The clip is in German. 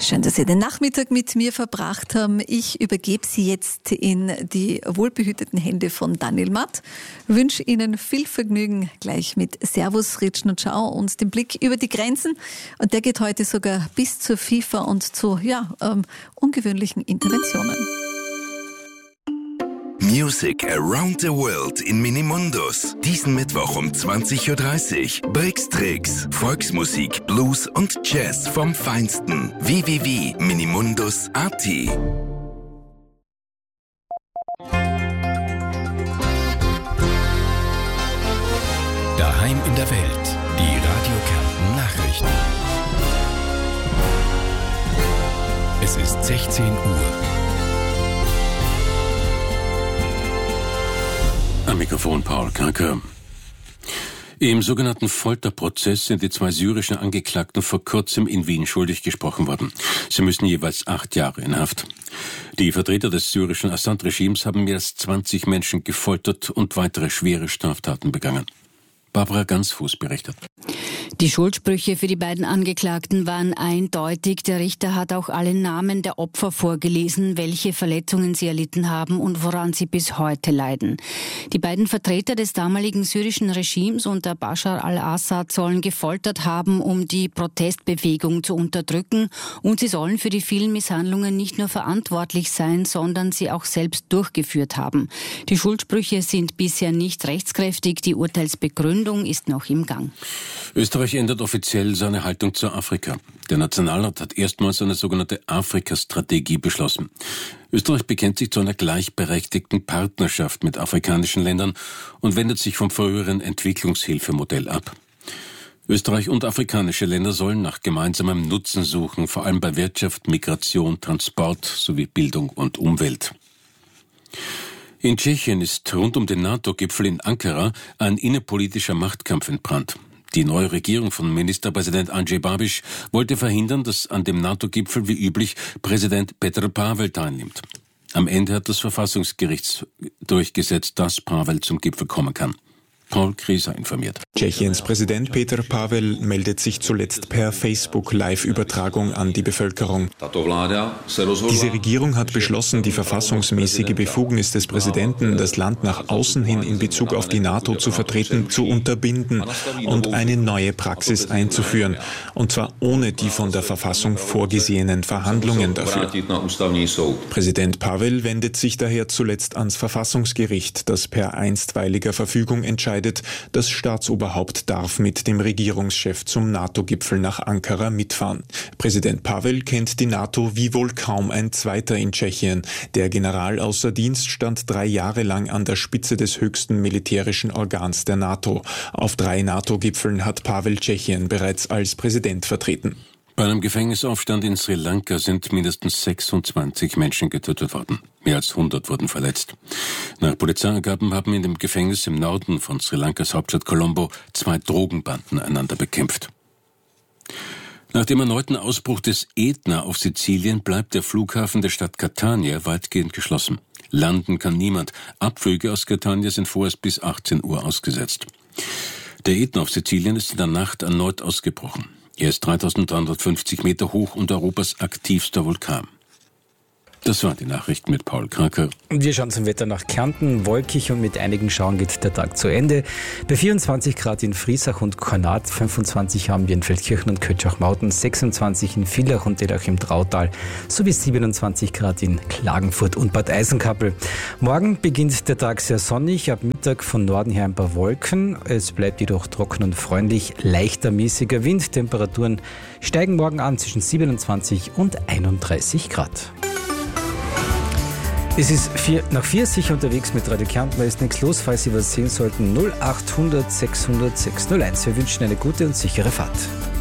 Schön, dass Sie den Nachmittag mit mir verbracht haben. Ich übergebe Sie jetzt in die wohlbehüteten Hände von Daniel Matt. Wünsche Ihnen viel Vergnügen gleich mit Servus, Ritschen und Schau und dem Blick über die Grenzen. Und der geht heute sogar bis zur FIFA und zu ungewöhnlichen Interventionen. Music around the world in Minimundus. Diesen Mittwoch um 20.30 Uhr. Brixtrix, Volksmusik, Blues und Jazz vom Feinsten. www.minimundus.at. Daheim in der Welt. Die Radio Kärnten Nachrichten. Es ist 16 Uhr. Am Mikrofon Paul Karker. Im sogenannten Folterprozess sind die 2 syrischen Angeklagten vor kurzem in Wien schuldig gesprochen worden. Sie müssen jeweils 8 Jahre in Haft. Die Vertreter des syrischen Assad-Regimes haben mehr als 20 Menschen gefoltert und weitere schwere Straftaten begangen. Barbara Gansfuß berichtet. Die Schuldsprüche für die beiden Angeklagten waren eindeutig. Der Richter hat auch alle Namen der Opfer vorgelesen, welche Verletzungen sie erlitten haben und woran sie bis heute leiden. Die beiden Vertreter des damaligen syrischen Regimes unter Bashar al-Assad sollen gefoltert haben, um die Protestbewegung zu unterdrücken. Und sie sollen für die vielen Misshandlungen nicht nur verantwortlich sein, sondern sie auch selbst durchgeführt haben. Die Schuldsprüche sind bisher nicht rechtskräftig. Die Urteilsbegründung ist noch im Gang. Österreich ändert offiziell seine Haltung zu Afrika. Der Nationalrat hat erstmals eine sogenannte Afrika-Strategie beschlossen. Österreich bekennt sich zu einer gleichberechtigten Partnerschaft mit afrikanischen Ländern und wendet sich vom früheren Entwicklungshilfemodell ab. Österreich und afrikanische Länder sollen nach gemeinsamem Nutzen suchen, vor allem bei Wirtschaft, Migration, Transport sowie Bildung und Umwelt. In Tschechien ist rund um den NATO-Gipfel in Ankara ein innenpolitischer Machtkampf entbrannt. Die neue Regierung von Ministerpräsident Andrej Babiš wollte verhindern, dass an dem NATO-Gipfel wie üblich Präsident Petr Pavel teilnimmt. Am Ende hat das Verfassungsgericht durchgesetzt, dass Pavel zum Gipfel kommen kann. Paul Krieser informiert. Tschechiens Präsident Petr Pavel meldet sich zuletzt per Facebook-Live-Übertragung an die Bevölkerung. Diese Regierung hat beschlossen, die verfassungsmäßige Befugnis des Präsidenten, das Land nach außen hin in Bezug auf die NATO zu vertreten, zu unterbinden und eine neue Praxis einzuführen. Und zwar ohne die von der Verfassung vorgesehenen Verhandlungen dafür. Präsident Pavel wendet sich daher zuletzt ans Verfassungsgericht, das per einstweiliger Verfügung entscheidet, das Staatsoberhaupt darf mit dem Regierungschef zum NATO-Gipfel nach Ankara mitfahren. Präsident Pavel kennt die NATO wie wohl kaum ein zweiter in Tschechien. Der General außer Dienst stand 3 Jahre lang an der Spitze des höchsten militärischen Organs der NATO. Auf 3 NATO-Gipfeln hat Pavel Tschechien bereits als Präsident vertreten. Bei einem Gefängnisaufstand in Sri Lanka sind mindestens 26 Menschen getötet worden. Mehr als 100 wurden verletzt. Nach Polizeiangaben haben in dem Gefängnis im Norden von Sri Lankas Hauptstadt Colombo 2 Drogenbanden einander bekämpft. Nach dem erneuten Ausbruch des Ätna auf Sizilien bleibt der Flughafen der Stadt Catania weitgehend geschlossen. Landen kann niemand. Abflüge aus Catania sind vorerst bis 18 Uhr ausgesetzt. Der Ätna auf Sizilien ist in der Nacht erneut ausgebrochen. Er ist 3350 Meter hoch und Europas aktivster Vulkan. Das waren die Nachrichten mit Paul Kraker. Wir schauen zum Wetter nach Kärnten. Wolkig und mit einigen Schauern geht der Tag zu Ende. Bei 24 Grad in Friesach und Kornat, 25 haben wir in Feldkirchen und Kötschach-Mauten, 26 in Villach und Delach im Trautal, sowie 27 Grad in Klagenfurt und Bad Eisenkappel. Morgen beginnt der Tag sehr sonnig, ab Mittag von Norden her ein paar Wolken. Es bleibt jedoch trocken und freundlich, leichter mäßiger Wind. Temperaturen steigen morgen an zwischen 27 und 31 Grad. Es ist 4 sicher unterwegs mit Radio Kärnten, weil ist nichts los. Falls Sie was sehen sollten, 0800 600 601. Wir wünschen eine gute und sichere Fahrt.